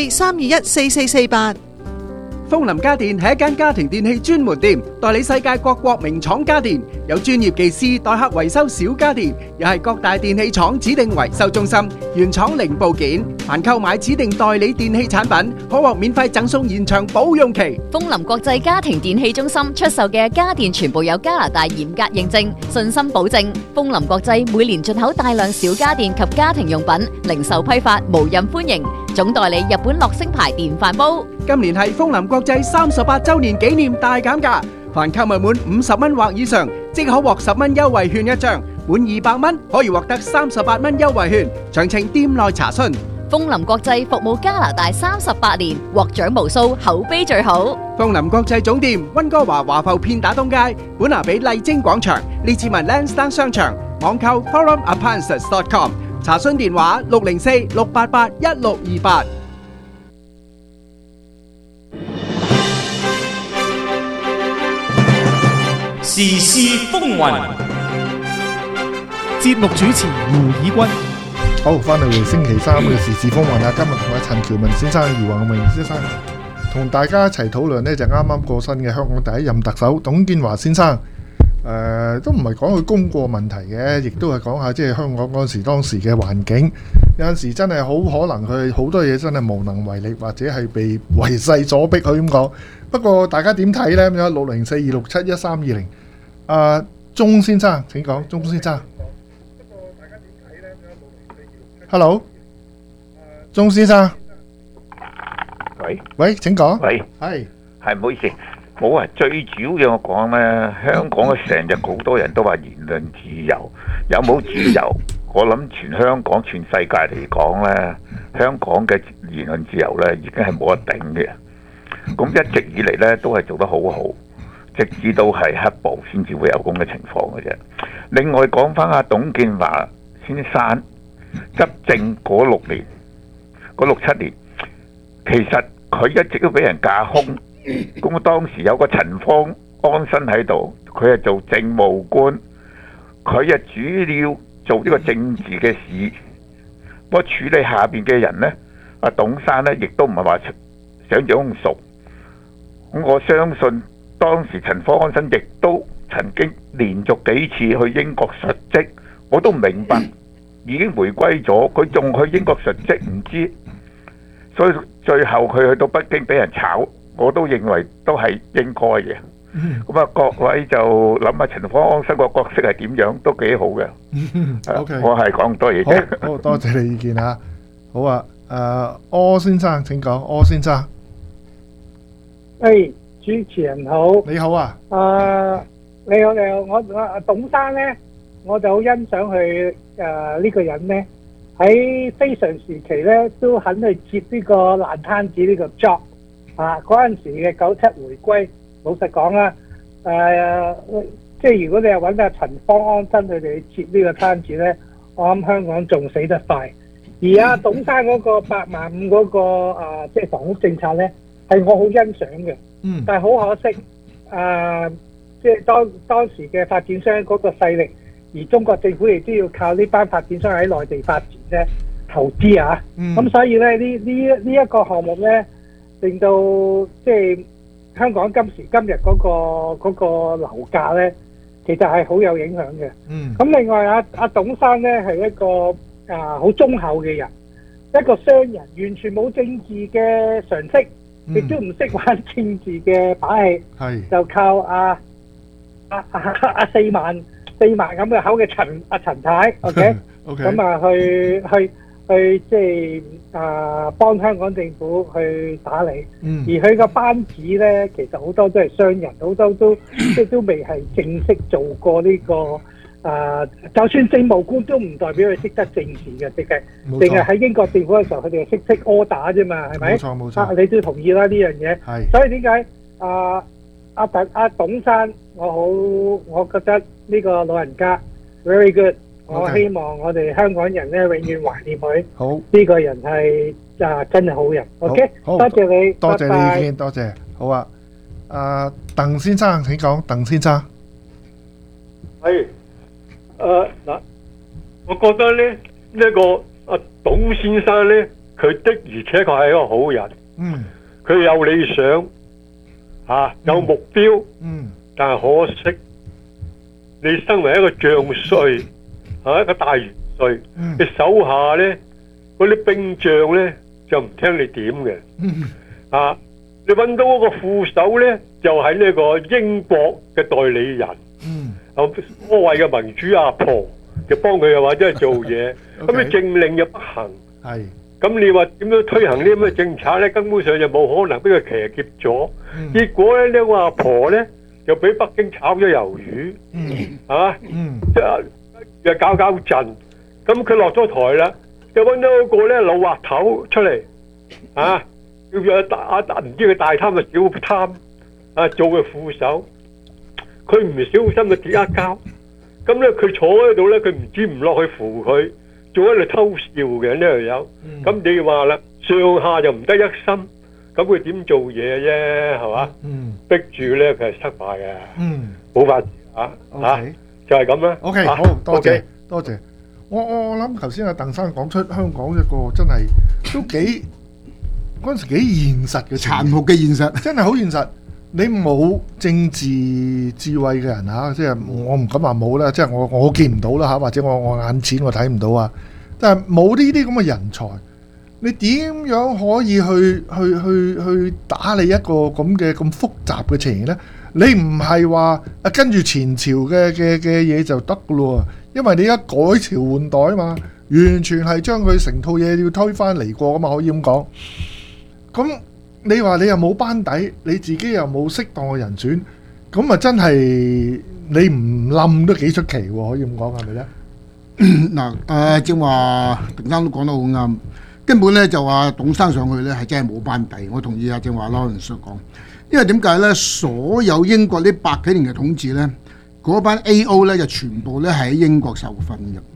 604-321-4448。 豐林家電係一間家庭電器專門店，代理世界各國名廠家電，有專業技師代客維修小家電，又係各大電器廠指定維修中心，原廠零部件。凡購買指定代理電器產品，可獲免費贈送延長保用期。 豐林國際家庭電器中心出售嘅家電全部有加拿大嚴格認證，信心保證。豐林國際每年進口大量小家電及家庭用品，零售批發無任歡迎。總代理日本樂聲牌電飯煲。 今年係豐林國際38週年紀念大減價，凡購物滿50蚊或以上，即可獲10蚊優惠券一張；滿200蚊可以獲得38蚊優惠券。詳情店內查詢。 豐林國際服務加拿大38年，獲獎無數，口碑最好。 豐林國際總店溫哥華華埠片打東街，本拿比麗晶廣場，列治文 Lansdowne 商場，網購 forumappliances.com。查詢電話604-688-1628。 時事風雲， 節目主持胡以軍。 好，翻嚟星期3嘅時事風雲啊！今日同阿陳喬文先生、余宏明先生同大家一齊討論呢，就啱啱過身嘅香港第一任特首董建華先生。都唔係講佢功過問題嘅，亦都係講下即係香港嗰時當時嘅環境。有陣時真係好可能佢好多嘢真係無能為力，或者係被為勢所逼，佢咁講。不過大家點睇呢？咁樣604-267-1320。鐘先生請講，鐘先生。Hello， 鐘先生。喂，請講。 喂， 係唔好意思。冇啊！最主要嘅我講呢，香港嘅成日好多人都話言論自由，有冇自由？我諗全香港、全世界嚟講呢，香港嘅言論自由呢已經係冇得頂嘅。咁一直以嚟呢都係做得好好，直至到係黑暴先至會有咁嘅情況嘅啫。另外講翻阿董建華先生執政嗰6年、嗰6、7年，其實佢一直都俾人架空。 咁當時有個陳方安生喺度，佢係做政務官，佢係主要做呢個政治嘅事。不過處理下邊嘅人呢，阿董生呢亦都唔係話想像咁熟。咁我相信當時陳方安生亦都曾經連續幾次去英國述職，我都唔明白。已經回歸咗，佢仲去英國述職唔知，所以最後佢去到北京俾人炒，我都認為都係應該嘅。咁啊，各位就諗下陳方安生個角色係點樣，都幾好嘅。 OK， 我係講咁多嘢啫。 好多謝你意見啊！好啊，柯先生請講，柯先生。 主持人好。 你好啊。 你好，我董生咧，我就好欣賞佢呢個人咧，喺非常時期咧都肯去接呢個爛攤子呢個 job 啊！嗰陣時嘅97回歸，老實講啦，即係如果你係揾阿陳方安生佢哋去接呢個攤子咧，我諗香港仲死得快。而阿董生嗰個8萬5嗰個即係房屋政策咧，係我好欣賞嘅。但係好可惜，即係當時嘅發展商嗰個勢力。而中國政府亦都要靠呢班發展商喺內地發展咧投資啊，咁所以咧呢一個項目咧，令到即係香港今時今日嗰個樓價咧，其實係好有影響嘅。咁另外阿董生咧係一個好忠厚嘅人，一個商人，完全冇政治嘅常識，亦都唔識玩政治嘅把戲，就靠阿4萬咁嘅口嘅陳太 ，OK， 咁去即係幫香港政府去打理，而佢個班子咧，其實好多都係商人，好多都即係都未係正式做過呢個就算政務官都唔代表佢識得政治嘅，淨係喺英國政府嘅時候，佢哋係識 order 啫嘛，係咪？冇錯，你都同意啦呢樣嘢。所以點解阿董生，我覺得呢個老人家 very good， 我希望我哋香港人咧永遠懷念佢。好，呢個人係真係好人。OK， 多謝你， 多謝你意見，多謝。好啊，鄧先生請講，鄧先生。 係嗱，我覺得咧呢個阿董先生咧，佢的而且確係一個好人。佢有理想。有目標，但係可惜，你身為一個將帥，一個大元帥，你手下咧嗰啲兵將咧就唔聽你點嘅，你揾到嗰個副手咧就係呢個英國嘅代理人，所謂嘅民主阿婆就幫佢又或者係做嘢，咁你政令又不行，咁你話點樣推行呢啲咁嘅政策咧？根本上就冇可能俾佢騎劫咗。結果咧，呢個阿婆咧就俾北京炒咗魷魚，係嘛？即係又搞震。咁佢落咗台啦，就揾到一個咧老滑頭出嚟，叫做唔知佢大貪定小貪，做佢副手。佢唔小心就跌一跤，咁咧佢坐喺度咧，佢唔知唔落去扶佢。仲喺度偷笑嘅呢條友，咁你話啦，上下就唔得一心，咁佢點做嘢啫？係嘛？逼住咧，佢係失敗嘅，冇法子就係咁啦。 OK， 好多謝多謝。我諗頭先阿鄧生講出香港一個真係都幾嗰陣時幾現實嘅殘酷嘅現實，真係好現實。你冇政治智慧嘅人即係我唔敢話冇啦，即係我見唔到啦或者我眼前我睇唔到啊。但係冇呢啲咁嘅人才，你點樣可以去打理一個咁複雜嘅情形呢？你唔係話跟住前朝嘅嘢就得噶咯，因為你而家改朝換代啊嘛，完全係將佢成套嘢要推翻嚟過噶嘛，可以咁講。咁你話你又冇班底，你自己又冇適當嘅人選，咁啊真係你唔冧都幾出奇喎，可以咁講係咪咧？ 嗱，正話鄧生都講得好啱，根本咧就話董生上去咧係真係冇班底，我同意啊，正話 Lawrence 所講，因為點解咧？所有英國呢100幾年嘅統治咧，嗰班 AO 咧就全部咧係喺英國受訓嘅。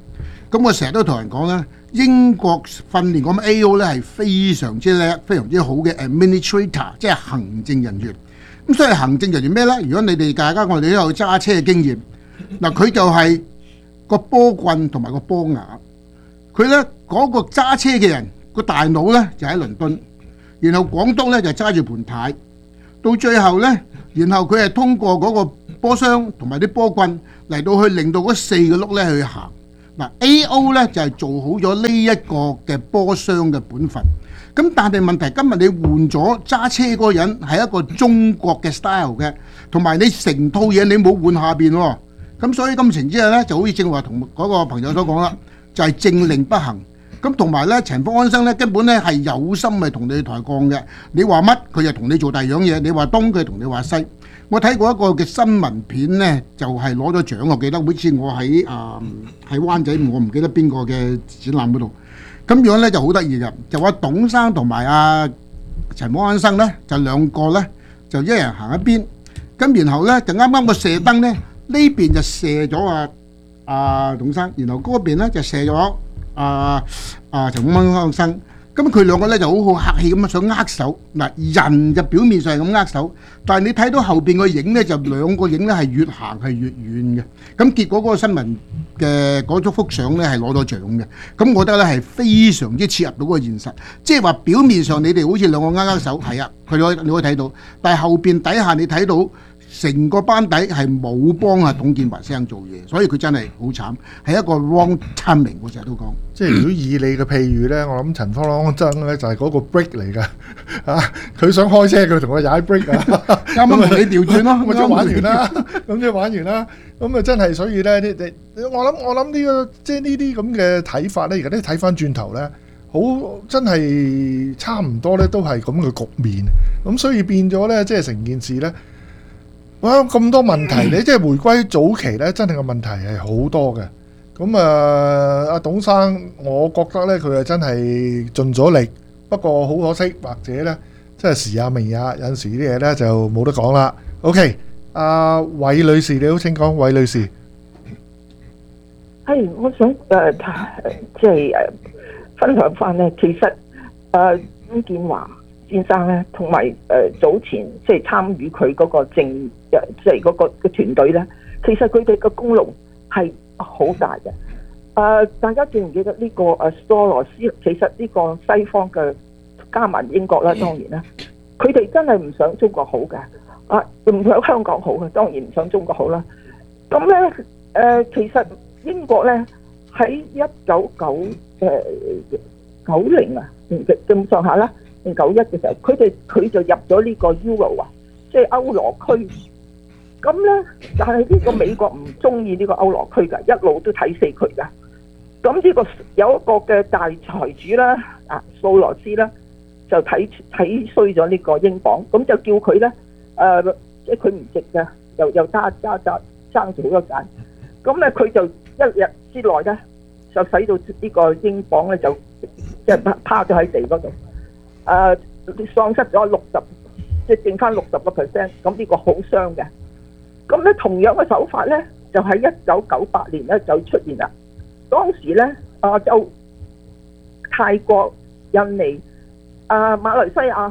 咁我成日都同人講咧，英國訓練咁 A.O. 咧係非常之叻、非常之好嘅 administrator， 即係行政人員。咁所以行政人員咩咧？如果你哋大家我哋都有揸車嘅經驗，嗱佢就係個波棍同埋個波牙。佢咧嗰個揸車嘅人個大腦咧就喺倫敦，然後廣督咧就揸住盤呔，到最後咧，然後佢係通過嗰個波箱同埋啲波棍嚟到去令到嗰4個轆咧去行。嗱 A.O. 咧就係做好咗呢一個嘅波箱嘅本分。咁但係問題今日你換咗揸車嗰個人係一個中國嘅 style 嘅，同埋你成套嘢你冇換下邊喎。咁所以今情之下咧就好似正話同嗰個朋友所講啦，就係政令不行。咁同埋咧陳福安生咧根本咧係有心係同你抬槓嘅。你話乜佢就同你做第二樣嘢，你話東佢同你話西。我睇過一個嘅新聞片咧，就係攞咗獎，我記得好似我喺灣仔，我唔記得邊個嘅展覽嗰度。咁樣咧就好得意嘅，就話董生同埋阿陳福安生咧，就兩個咧就一人行一邊，咁然後咧就啱啱個射燈咧呢邊就射咗阿董生，然後嗰邊咧就射咗陳福安生。咁佢兩個咧就好好客氣咁樣想握手。嗱，人就表面上係咁握手，但係你睇到後邊個影咧，就兩個影咧係越行係越遠嘅。咁結果嗰個新聞嘅嗰幅相咧係攞咗獎嘅。咁我覺得咧係非常之切入到個現實，即係話表面上你哋好似兩個握手，係啊，你可以睇到，但係後邊底下你睇到成個班底係冇幫阿董建華先生做嘢，所以佢真係好慘，係一個 wrong timing。我成日都講， 即係如果以你嘅譬喻咧，我諗陳方安生咧就係嗰個 break 嚟㗎嚇，佢想開車佢同我踩 break 啊， 啱啱同你調轉咯， 咁就玩完啦，咁就玩完啦，咁啊真係所以咧，我諗呢個即係呢啲咁嘅睇法咧，而家咧睇翻轉頭咧，好真係差唔多咧，都係咁嘅局面，咁所以變咗咧，即係成件事咧。哇！咁多問題咧，即係回歸早期咧，真係個問題係好多嘅。咁阿董生，我覺得咧佢係真係盡咗力，不過好可惜，或者咧即係時也命也，有陣時啲嘢咧就冇得講啦。OK，阿韋女士你好，請講，韋女士。 係，我想即係分享翻咧，其實董建華先生咧，同埋早前即係參與佢嗰個即係嗰個團隊咧，其實佢哋嘅功勞係好大嘅。大家記唔記得呢個索羅斯？其實呢個西方嘅加埋英國啦，當然啦，佢哋真係唔想中國好嘅，唔想香港好嘅，當然唔想中國好啦。咁咧其實英國咧喺1990咁上下啦。91嘅時候，佢就入咗呢個 Euro 啊，即係歐羅區。咁咧，但係呢個美國唔中意呢個歐羅區㗎，一路都睇死佢㗎。咁呢個有一個嘅大財主啦，索羅斯啦，就睇衰咗呢個英鎊，咁就叫佢咧，即係佢唔值㗎，又爭住好多賺。咁咧，佢就一日之內咧，就使到呢個英鎊咧就即係趴咗喺地嗰度。喪失咗60%，即係剩翻60%，咁呢個好傷嘅。咁咧同樣嘅手法咧，就喺1998年咧就出現啦。當時咧亞洲、泰國、印尼、馬來西亞、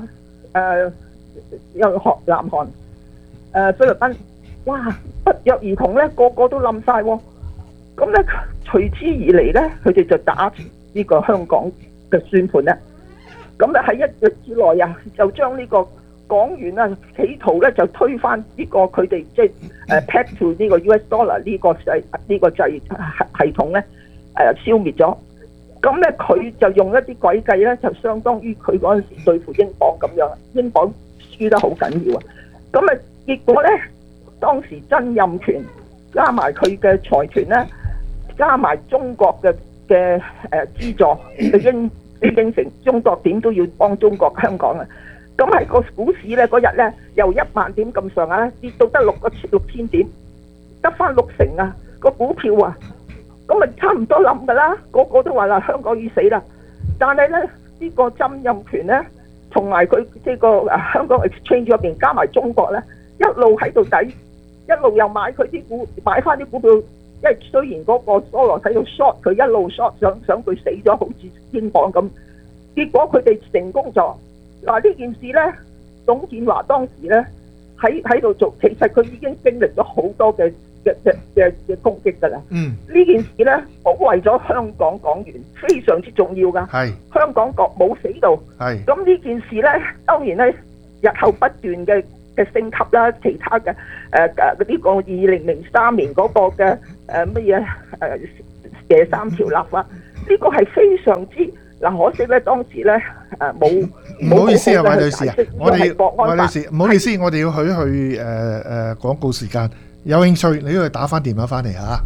南韓、菲律賓，哇！不約而同咧，個個都冧晒喎。咁咧隨之而嚟咧，佢哋就打呢個香港嘅算盤咧。咁咧喺一日之內啊，就將呢個港元啊，企圖咧就推翻呢個佢哋即係peg to 呢個 US dollar 呢個制系統咧消滅咗。咁咧佢就用一啲詭計咧，就相當於佢嗰陣時對付英鎊咁樣，英鎊輸得好緊要啊。咁啊結果咧，當時曾蔭權加埋佢嘅財團咧，加埋中國嘅資助嘅應承中國點都要幫中國香港啊！咁喺個股市咧嗰日咧，由1萬點咁上下跌到得6000點，得翻60%啊！個股票啊，咁咪差唔多冧噶啦，個個都話啦香港已死啦。但係咧呢個曾蔭權咧，同埋佢即係個香港 exchange 入邊加埋中國咧，一路喺度抵，一路又買佢啲股，買翻啲股票因為雖然嗰個梭羅睇到 shot， 佢一路 shot 想佢死咗，好似英鎊咁，結果佢哋成功咗。嗱呢件事咧，董建華當時咧喺度做，其實佢已經經歷咗好多嘅攻擊㗎啦。呢件事咧保衞咗香港港元，非常之重要㗎。香港國冇死到。咁呢件事咧，當然咧日後不斷嘅升級啦，其他嘅呢個2003年嗰個嘅乜嘢嘅3條立法，呢個係非常之可惜咧，當時咧冇。 唔好意思啊，韋女士啊，韋女士，唔好意思，我哋要去廣告時間。有興趣你都要打翻電話翻嚟嚇。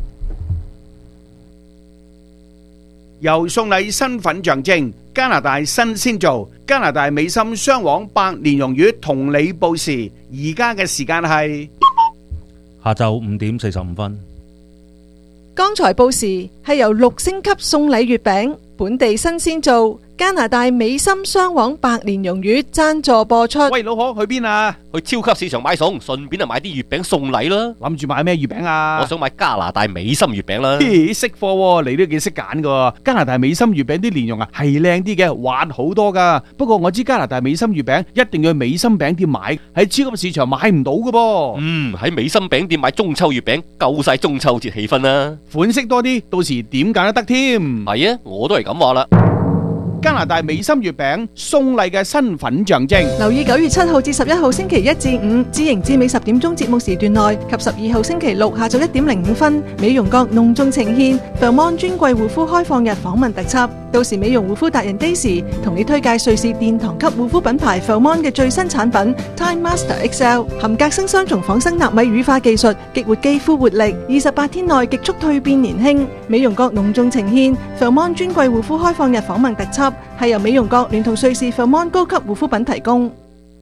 由送禮身份象徵，加拿大新鮮做，加拿大美心雙黃百年榮譽同你報時，而家嘅時間係下晝5點45分。 剛才報時係由6星級送禮月餅，本地新鮮做，加拿大美心雙黃百年榮譽贊助播出。 喂，老可去邊啊？ 去超級市場買餸，順便買啲月餅送禮啦。 諗住買咩月餅啊？ 我想買加拿大美心月餅啦。 識貨喎，你都幾識揀噶。加拿大美心月餅啲蓮蓉啊係靚啲嘅，滑好多噶。不過我知加拿大美心月餅一定要去美心餅店買，喺超級市場買唔到噶噃。 喺美心餅店買中秋月餅，夠晒中秋節氣氛啦。 款式多啲，到時點揀都得添。 係啊，我都係咁話啦。 加拿大美心月餅送禮嘅身份象徵。 留意9月7號至11號星期1至5知盈至美10點鐘節目時段內及12號星期6下晝1點05分，美容閣隆重呈現 Fairmont 專櫃護膚開放日訪問特輯。到時美容護膚達人 Daisy 同你推介瑞士殿堂級護膚品牌 Fairmont 嘅最新產品 Time Master XL， 含隔生雙重仿生納米乳化技術，激活肌膚活力，28天內極速蛻變年輕。美容閣隆重呈現 Fairmont 專櫃護膚開放日訪問特輯，係由美容閣聯同瑞士 Fairmont 高級護膚品提供。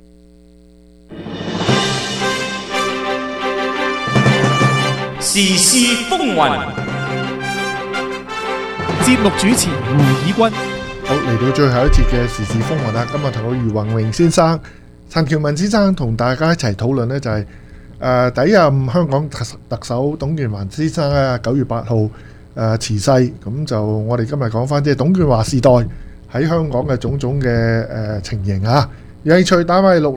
時事風雲， 節目主持胡以軍。 好，嚟到最後一節嘅時事風雲啦。今日同我余宏榮先生、陳喬文先生同大家一齊討論呢，就係第一任香港特首董建華先生咧9月8號辭世。咁就我哋今日講翻即係董建華時代喺香港嘅種種嘅情形啊。有興趣打返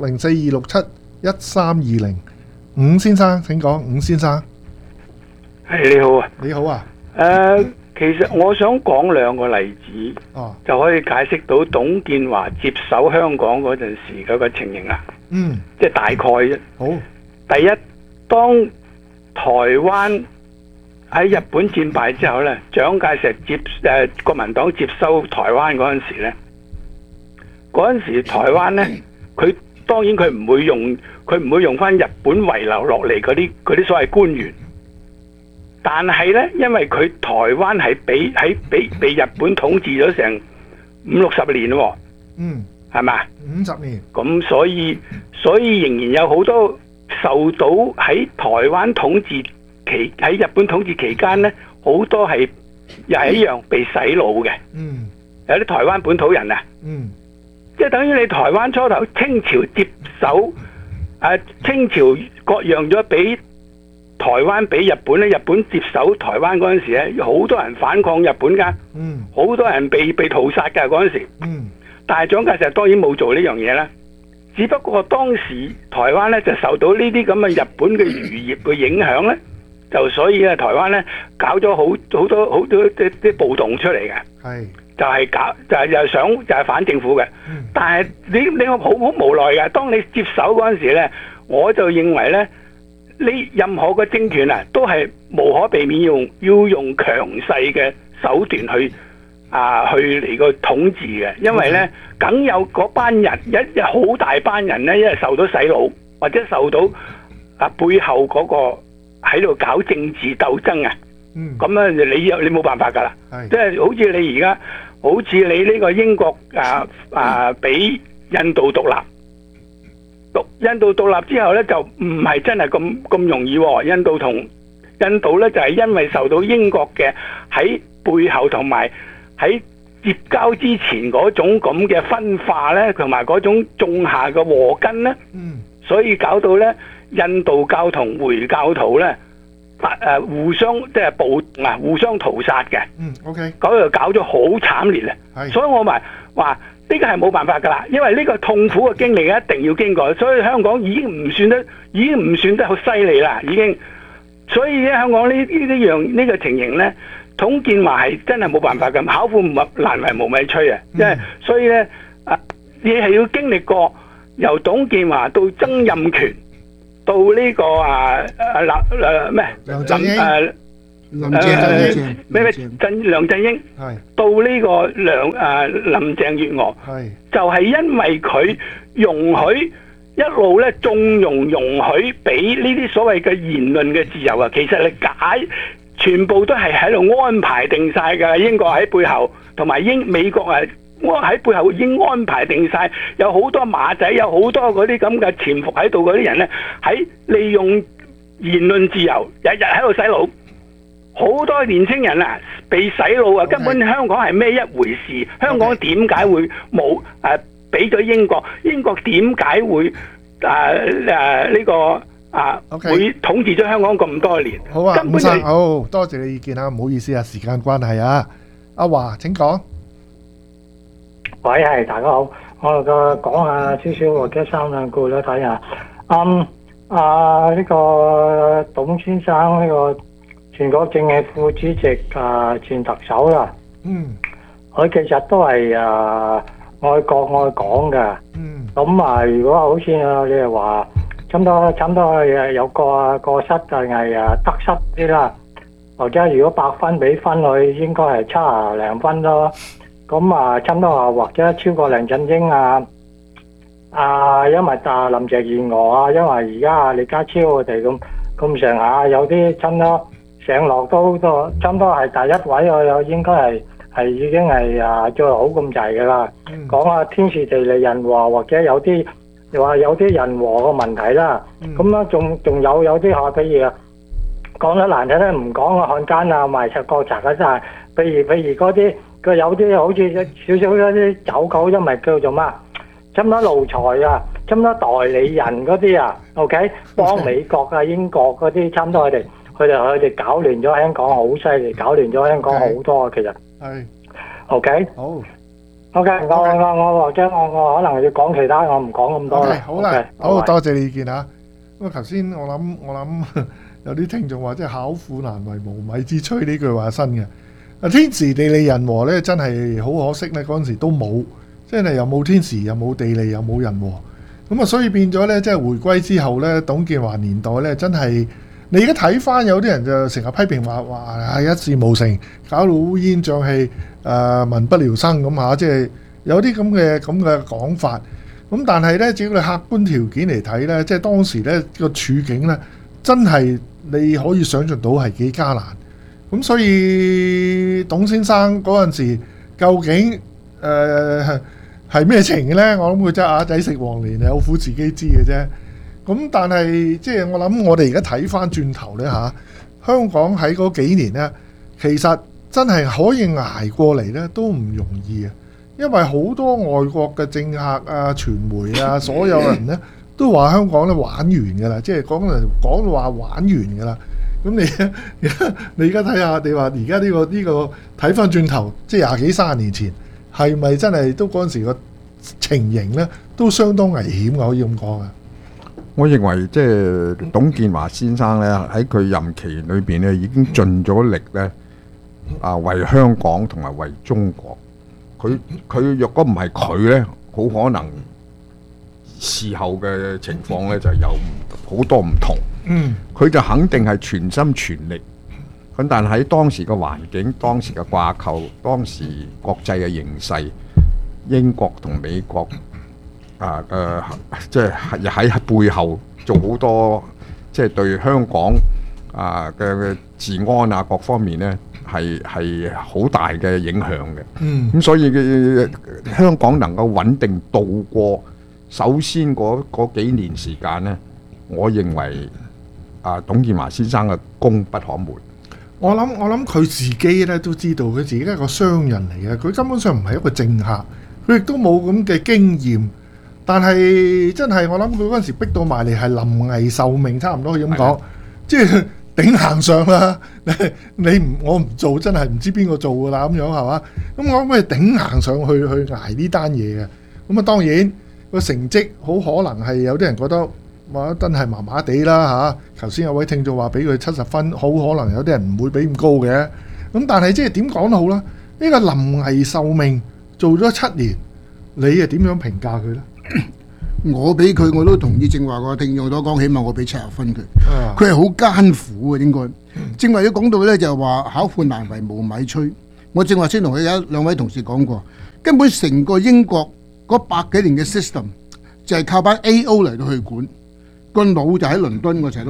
604-267-1320。伍先生請講。伍先生係，你好啊。 你好啊。 其實我想講兩個例子，就可以解釋到董建華接手香港嗰陣時嗰個情形啦。即係大概啫。 好。 第一，當台灣喺日本戰敗之後呢，蔣介石國民黨接收台灣嗰陣時呢，嗰陣時台灣呢，佢當然佢唔會用翻日本遺留落嚟嗰啲所謂官員。但係呢，因為佢台灣係被日本統治咗成50-60年喎，係咪 ？50年。 咁所以仍然有好多受到喺台灣統治喺日本統治期間呢，好多係又係一樣被洗腦嘅。有啲台灣本土人啊，即係等於你台灣初頭清朝接手，清朝割讓咗俾台灣俾日本咧，日本接手台灣嗰陣時咧，好多人反抗日本噶，好多人被屠殺噶嗰陣時。但係蔣介石當然冇做呢樣嘢啦，只不過當時台灣咧就受到呢啲咁嘅日本嘅漁業嘅影響咧，就所以咧台灣咧搞咗好多啲暴動出嚟嘅，就係反政府嘅。但係你好無奈嘅，當你接手嗰陣時咧，我就認為咧。任何嘅政權啊，都係無可避免要用強勢嘅手段去嚟個統治嘅，因為咧梗有嗰班人一好大班人咧，因為受到洗腦或者受到背後嗰個喺度搞政治鬥爭啊，咁咧你冇辦法噶啦，即係好似你而家好似你呢個英國俾印度獨立。印度獨立之後咧，就唔係真係咁容易喎。印度咧就係因為受到英國嘅喺背後同埋喺接交之前嗰種咁嘅分化咧，同埋嗰種種下嘅禍根咧，所以搞到咧印度教同回教徒咧互相即係暴動啊，互相屠殺嘅。 OK。 嗰度搞咗好慘烈啊！所以我咪話呢個係冇辦法㗎啦，因為呢個痛苦嘅經歷一定要經過，所以香港已經唔算得好犀利啦，已經。所以咧，香港呢個情形咧，董建華係真係冇辦法㗎，巧婦難為無米炊啊！即係所以咧，你係要經歷過由董建華到曾蔭權。到呢個梁振英到呢個林鄭月娥，就係因為佢容許一路咧縱容許俾呢啲所謂嘅言論嘅自由啊，其實你全部都係喺度安排定晒㗎，英國喺背後，同埋美國喺背後已經安排定晒，有好多馬仔，有好多嗰啲咁嘅潛伏喺度嗰啲人咧，喺利用言論自由，日日喺度洗腦，好多年青人啊被洗腦啊，根本香港係咩一回事？香港點解會冇俾咗英國？英國點解會呢個會統治咗香港咁多年？ 好啊，伍生，好多謝你意見啊，唔好意思啊，時間關係啊，阿華請講。 喂，係大家好，我講下少少或者三兩句啦，睇下。呢個董先生呢個全國政協副主席前特首啦，佢其實都係愛國愛港嘅。咁如果好似你哋話差唔多有過失定係得失啲啦，或者如果100分俾分佢，應該係70零分咯。咁差唔多或者超過梁振英因為林鄭月娥因為而家李家超佢哋咁上下，有啲差唔多上落都差唔多係第一位，我應該係已經係最好咁滯噶啦。講下天時地利人和，或者有啲又話有啲人和嘅問題啦。咁仲有啲譬如講得難聽咧，唔講漢奸賣國賊嗰啲，譬如嗰啲。佢有啲好似少少嗰啲走狗，因為叫做乜？差唔多奴才差唔多代理人嗰啲OK， 幫美國英國嗰啲，差唔多佢哋搞亂咗香港，好犀利，搞亂咗香港好多其實。係。OK。好。OK， 我或者我可能要講其他，我唔講咁多啦。 好啦，好多謝你意見嚇。咁頭先我諗有啲聽眾話，即係巧婦難為無米之炊呢句話新嘅。天時地利人和咧，真係好可惜咧。嗰陣時都冇，真係又冇天時，又冇地利，又冇人和。咁所以變咗咧，即係回歸之後咧，董建華年代咧，真係你而家睇翻，有啲人就成日批評話一事無成，搞到烏煙瘴氣，民不聊生咁嚇，即係有啲咁嘅講法。咁但係咧，只要你客觀條件嚟睇咧，即係當時咧個處境咧，真係你可以想像到係幾艱難。咁所以董先生嗰陣時究竟係咩情呢？我諗佢真係啞仔食黃連，有苦自己知嘅啫。咁但係即係我諗，我哋而家睇翻轉頭呢，香港喺嗰幾年呢，其實真係可以捱過嚟呢，都唔容易啊！因為好多外國嘅政客傳媒所有人呢，都話香港咧玩完㗎啦，即係講到話玩完㗎啦。咁你而家睇下，你話而家呢個睇翻轉頭，即係20幾30年前，係咪真係都嗰陣時個情形咧，都相當危險嘅，可以咁講啊？ 我認為即係董建華先生咧，喺佢任期裏邊咧，已經盡咗力咧，為香港同埋為中國。佢若果唔係佢咧，好可能事後嘅情況咧就有好多唔同。佢就肯定係全心全力，咁但喺當時嘅環境、當時嘅掛構、當時國際嘅形勢，英國同美國即係喺背後做好多，即係對香港嘅治安各方面呢係好大嘅影響嘅。咁所以香港能夠穩定度過首先嗰幾年時間呢，我認為董建華先生嘅功不可沒。 我諗佢自己咧都知道，佢自己係一個商人嚟嘅，佢根本上唔係一個政客，佢亦都冇咁嘅經驗。但係真係我諗佢嗰陣時逼到埋嚟係臨危受命，差唔多可以咁講，即係頂硬上啦！我唔做，真係唔知邊個做噶啦咁樣係嘛？咁我咪頂硬上去捱呢單嘢嘅。咁啊當然個成績好可能係有啲人覺得哇真係麻麻地啦嚇。頭先有位聽眾話俾佢70分，好可能有啲人唔會俾咁高嘅。咁但係即係點講都好啦，呢個臨危受命做咗7年，你係點樣評價佢呢？ 我俾佢我都同意正話個聽眾所講，起碼我俾70分佢。佢係好艱苦嘅應該。正話都講到咧，就係話巧婦難為無米炊。我正話先同佢有兩位同事講過，根本成個英國嗰100幾年嘅 system 就係靠班 AO 嚟到去管，個腦就喺倫敦，我成日都